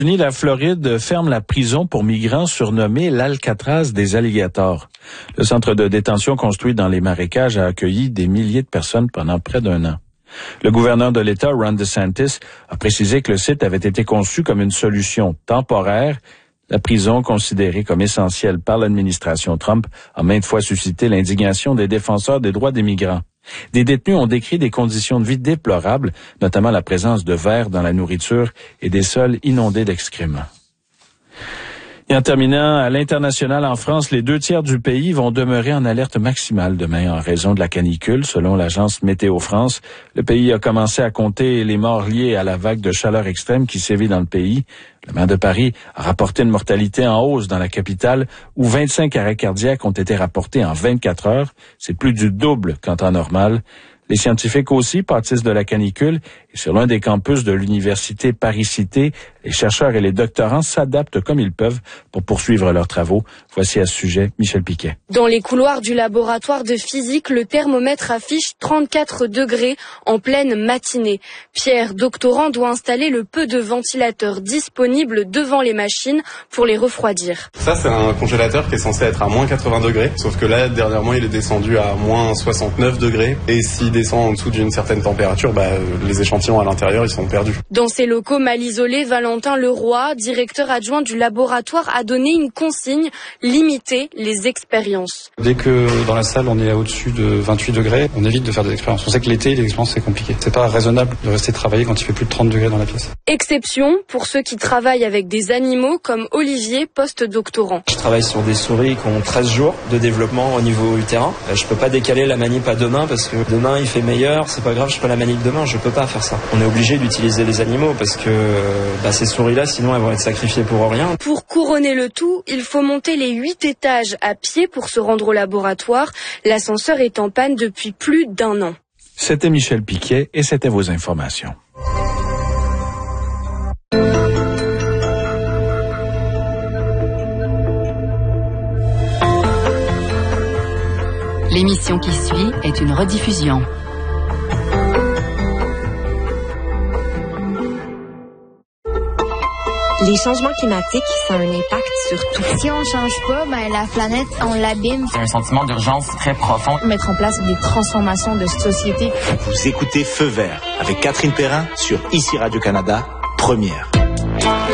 La Floride ferme la prison pour migrants surnommée l'Alcatraz des alligators. Le centre de détention construit dans les marécages a accueilli des milliers de personnes pendant près d'un an. Le gouverneur de l'État, Ron DeSantis, a précisé que le site avait été conçu comme une solution temporaire. La prison, considérée comme essentielle par l'administration Trump, a maintes fois suscité l'indignation des défenseurs des droits des migrants. Des détenus ont décrit des conditions de vie déplorables, notamment la présence de vers dans la nourriture et des sols inondés d'excréments. Et en terminant, à l'international en France, les 2/3 du pays vont demeurer en alerte maximale demain en raison de la canicule, selon l'agence Météo France. Le pays a commencé à compter les morts liés à la vague de chaleur extrême qui sévit dans le pays. Le maire de Paris a rapporté une mortalité en hausse dans la capitale, où 25 arrêts cardiaques ont été rapportés en 24 heures. C'est plus du double qu'en temps normal. Les scientifiques aussi pâtissent de la canicule et sur l'un des campus de l'université Paris-Cité, les chercheurs et les doctorants s'adaptent comme ils peuvent pour poursuivre leurs travaux. Voici à ce sujet Michel Piquet. Dans les couloirs du laboratoire de physique, le thermomètre affiche 34 degrés en pleine matinée. Pierre, doctorant, doit installer le peu de ventilateurs disponibles devant les machines pour les refroidir. Ça, c'est un congélateur qui est censé être à moins 80 degrés, sauf que là, dernièrement, il est descendu à moins 69 degrés. Et s'il descend en dessous d'une certaine température, les échantillons à l'intérieur, ils sont perdus. Dans ces locaux mal isolés, Valentin Leroy, directeur adjoint du laboratoire, a donné une consigne: limiter les expériences. Dès que dans la salle, on est au-dessus de 28 degrés, on évite de faire des expériences. On sait que l'été, les expériences, c'est compliqué. C'est pas raisonnable de rester travailler quand il fait plus de 30 degrés dans la pièce. Exception pour ceux qui travaillent avec des animaux, comme Olivier, post-doctorant. Je travaille sur des souris qui ont 13 jours de développement au niveau utérin. Je peux pas décaler la manip à demain parce que demain il fait meilleur, c'est pas grave, je fais la manip demain, je peux pas faire ça. On est obligé d'utiliser les animaux parce que ces souris-là, sinon elles vont être sacrifiées pour rien. Pour couronner le tout, il faut monter les 8 étages à pied pour se rendre au laboratoire. L'ascenseur est en panne depuis plus d'1 an. C'était Michel Piquet et c'était vos informations. L'émission qui suit est une rediffusion. Les changements climatiques, ça a un impact sur tout. Si on change pas, la planète, on l'abîme. C'est un sentiment d'urgence très profond. Mettre en place des transformations de société. Vous écoutez Feu vert avec Catherine Perrin sur ICI Radio-Canada, première.